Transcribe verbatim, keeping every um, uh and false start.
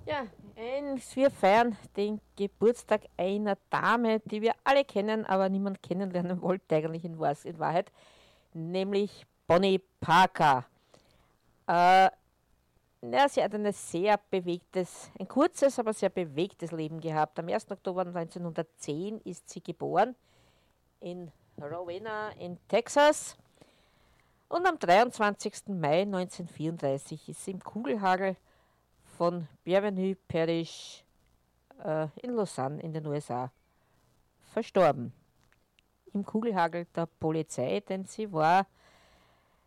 Ja, ein, wir feiern den Geburtstag einer Dame, die wir alle kennen, aber niemand kennenlernen wollte eigentlich in, Wahr- in Wahrheit, nämlich Bonnie Parker. Äh, ja, sie hat ein sehr bewegtes, ein kurzes, aber sehr bewegtes Leben gehabt. Am ersten Oktober neunzehnhundertzehn ist sie geboren in Rowena in Texas und am dreiundzwanzigsten Mai neunzehnhundertvierunddreißig ist sie im Kugelhagel von Bienvenue Parish äh, in Lausanne in den U S A verstorben. Im Kugelhagel der Polizei, denn sie war